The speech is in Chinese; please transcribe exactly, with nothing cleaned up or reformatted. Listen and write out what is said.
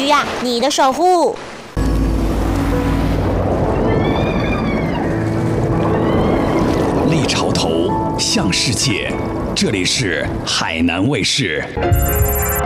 需要你的守护。 立潮头，向世界，这里是海南卫视。